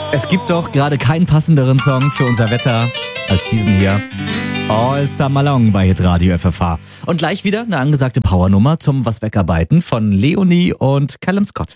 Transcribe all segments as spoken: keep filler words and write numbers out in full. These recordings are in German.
Es gibt doch gerade keinen passenderen Song für unser Wetter als diesen hier. All Summer Long bei Hitradio F F H. Und gleich wieder eine angesagte Powernummer zum Was wegarbeiten von Leonie und Callum Scott.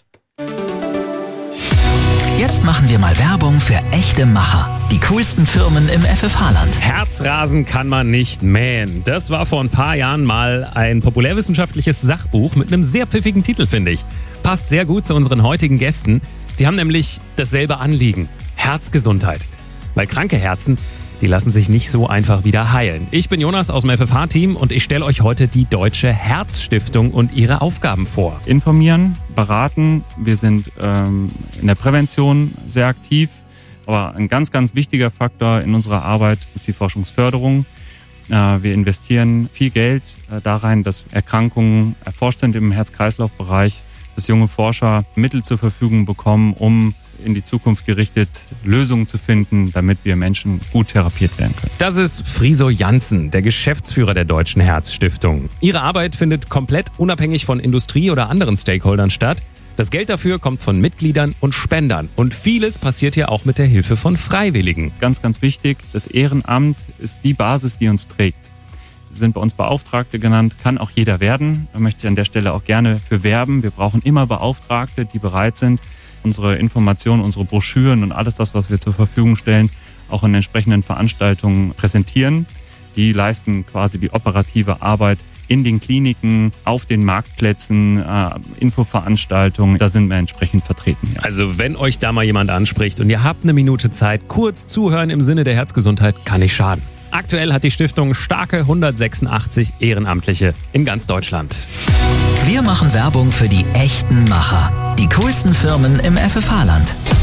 Jetzt machen wir mal Werbung für echte Macher. Die coolsten Firmen im F F H-Land. Herzrasen kann man nicht mähen. Das war vor ein paar Jahren mal ein populärwissenschaftliches Sachbuch mit einem sehr pfiffigen Titel, finde ich. Passt sehr gut zu unseren heutigen Gästen. Die haben nämlich dasselbe Anliegen. Herzgesundheit. Weil kranke Herzen, die lassen sich nicht so einfach wieder heilen. Ich bin Jonas aus dem F F H-Team und ich stelle euch heute die Deutsche Herzstiftung und ihre Aufgaben vor. Informieren, beraten. Wir sind ähm, in der Prävention sehr aktiv. Aber ein ganz, ganz wichtiger Faktor in unserer Arbeit ist die Forschungsförderung. Äh, wir investieren viel Geld äh, da rein, dass Erkrankungen erforscht sind im Herz-Kreislauf-Bereich, dass junge Forscher Mittel zur Verfügung bekommen, um in die Zukunft gerichtet Lösungen zu finden, damit wir Menschen gut therapiert werden können. Das ist Friso Janssen, der Geschäftsführer der Deutschen Herzstiftung. Ihre Arbeit findet komplett unabhängig von Industrie oder anderen Stakeholdern statt. Das Geld dafür kommt von Mitgliedern und Spendern. Und vieles passiert hier auch mit der Hilfe von Freiwilligen. Ganz, ganz wichtig, das Ehrenamt ist die Basis, die uns trägt. Wir sind bei uns Beauftragte genannt, kann auch jeder werden. Da möchte ich an der Stelle auch gerne für werben. Wir brauchen immer Beauftragte, die bereit sind, unsere Informationen, unsere Broschüren und alles das, was wir zur Verfügung stellen, auch in entsprechenden Veranstaltungen präsentieren. Die leisten quasi die operative Arbeit in den Kliniken, auf den Marktplätzen, äh, Infoveranstaltungen. Da sind wir entsprechend vertreten. Ja. Also wenn euch da mal jemand anspricht und ihr habt eine Minute Zeit, kurz zuhören im Sinne der Herzgesundheit, kann nicht schaden. Aktuell hat die Stiftung starke hundertsechsundachtzig Ehrenamtliche in ganz Deutschland. Wir machen Werbung für die echten Macher. Die coolsten Firmen im F F H-Land.